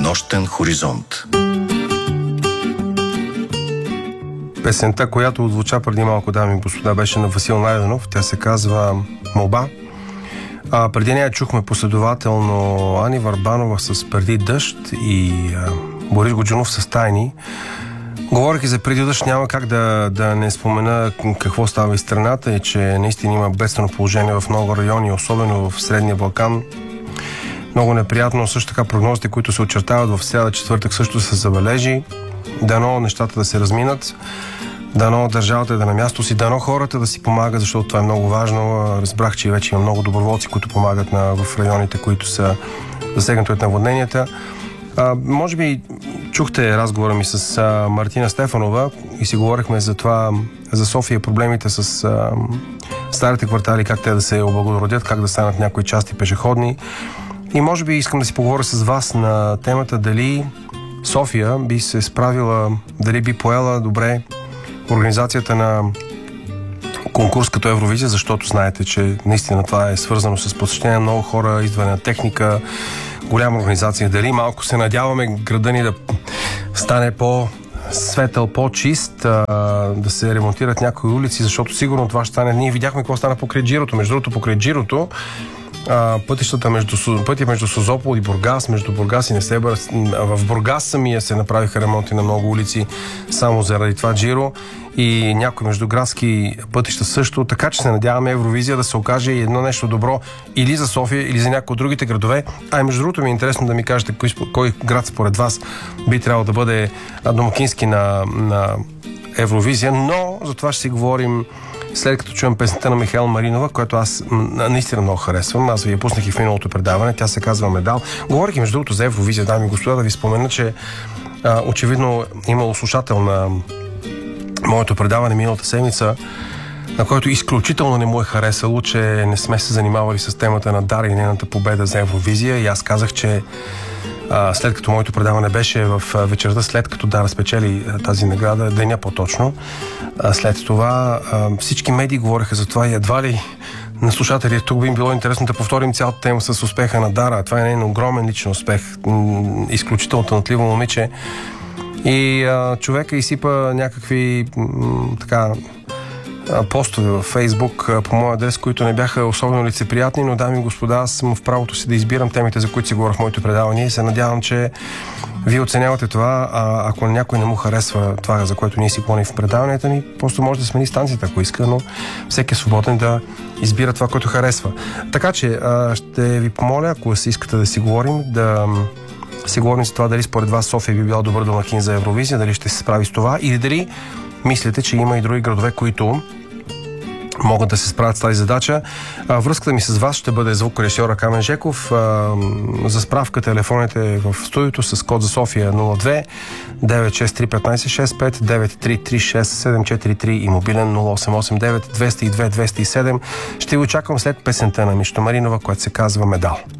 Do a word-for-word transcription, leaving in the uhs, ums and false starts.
Нощен хоризонт. Песента, която отзвуча преди малко, дами и господа, беше на Васил Найденов. Тя се казва "Молба". А, преди нея чухме последователно Ани Върбанова с "Преди дъжд" и а, Борис Годжунов с "Тайни". Говорих и за "Преди дъжд", няма как да, да не спомена какво става из страната и че наистина има бедствено положение в много райони, особено в Средния Балкан. Много неприятно. Също така прогнозите, които се очертават в сряда, четвъртък, също са забележи. Дано нещата да се разминат, дано държавата да е на място си, дано хората да си помагат, защото това е много важно. Разбрах, че вече има много доброволци, които помагат на, в районите, които са засегнати от наводненията. А, може би чухте разговора ми с а, Мартина Стефанова и си говорихме за това, за София, проблемите с а, старите квартали, как те да се облагородят, как да станат някои части пешеходни. И може би искам да си поговоря с вас на темата дали София би се справила, дали би поела добре организацията на конкурс като Евровизия, защото знаете, че наистина това е свързано с посещение на много хора, идване на техника, голяма организация. Дали малко се надяваме града ни да стане по-светъл, по-чист, да се ремонтират някои улици, защото сигурно това ще стане. Ние видяхме какво стана покрай Джирото. Между другото, покрай Джирото пътищата между, пътя между Созопол и Бургас, между Бургас и Несебър. В Бургас самия се направиха ремонти на много улици само заради това Джиро и някои междуградски пътища също, така че се надяваме Евровизия да се окаже едно нещо добро или за София, или за някои от другите градове. А и между другото ми е интересно да ми кажете кой, кой град според вас би трябвало да бъде домакински на, на Евровизия, но за това ще си говорим след като чуем песента на Михаел Маринова, която аз наистина много харесвам. Аз ви я пуснах и в миналото предаване. Тя се казва "Медал". Говорих и между другото за Евровизия, дами и господа, да ви спомена, че а, очевидно имало слушател на моето предаване миналата седмица, на който изключително не му е харесало, че не сме се занимавали с темата на Дара и нейната победа за Евровизия. И аз казах, че а, след като моето предаване беше в вечерта, след като Дара спечели а, тази награда, деня по-точно, а, след това а, всички медии говореха за това и едва ли на слушатели тук би им било интересно да повторим цялата тема с успеха на Дара. Това е нейн огромен личен успех. М- изключително талантливо момиче. И а, човека изсипа някакви м- така постове във Фейсбук по моя адрес, които не бяха особено лицеприятни, но, дами и господа, аз съм в правото си да избирам темите, за които си говоря в моето предаване и се надявам, че вие оценявате това. А ако някой не му харесва това, за което ние си говорим в предаванията ни, просто може да смени станцията, ако иска, но всеки е свободен да избира това, което харесва. Така че ще ви помоля, ако си искате да си говорим, да си говорим за това дали според вас София би била добър домакин за Евровизия, дали ще се справи с това или дали мислите, че има и други градове, които могат да се справят с тази задача. А, връзката ми с вас ще бъде звукорежисьора Камен Жеков. А, за справка телефоните в студиото с код за София нула две девет шест три едно пет шест пет девет три три шест седем четири три и мобилен нула осем осем девет двеста и две двеста и седем. Ще ви очаквам след песента на Мишто Маринова, която се казва "Медал".